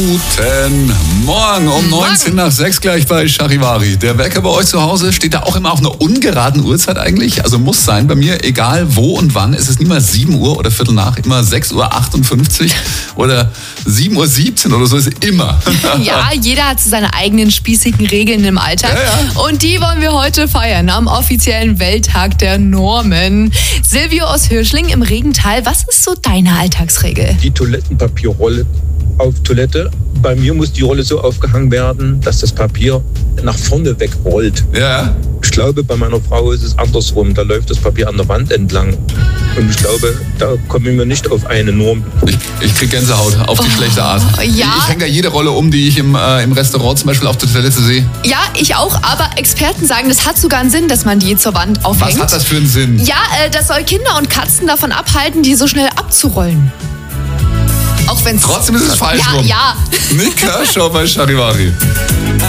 Guten Morgen, um 19 nach 6 gleich bei Charivari. Der Wecker bei euch zu Hause steht da auch immer auf einer ungeraden Uhrzeit eigentlich. Also muss sein bei mir, egal wo und wann. Es ist niemals 7 Uhr oder Viertel nach, immer 6:58 Uhr oder 7:17 Uhr oder so, ist immer. Ja, jeder hat so seine eigenen spießigen Regeln im Alltag. Ja. Und die wollen wir heute feiern am offiziellen Welttag der Normen. Silvio aus Hirschling im Regental, was ist so deine Alltagsregel? Die Toilettenpapierrolle auf Toilette. Bei mir muss die Rolle so aufgehangen werden, dass das Papier nach vorne wegrollt. Ja. Ich glaube, bei meiner Frau ist es andersrum. Da läuft das Papier an der Wand entlang. Und ich glaube, da kommen wir nicht auf eine Norm. Ich krieg Gänsehaut auf die schlechte Art. ja. Ich hänge da jede Rolle um, die ich im Restaurant zum Beispiel auf der Toilette sehe. Ja, ich auch, aber Experten sagen, das hat sogar einen Sinn, dass man die zur Wand aufhängt. Was hat das für einen Sinn? Ja, das soll Kinder und Katzen davon abhalten, die so schnell abzurollen. Auch wenn's Trotzdem ist es falsch rum. Ja. Nika, schau bei Charivari.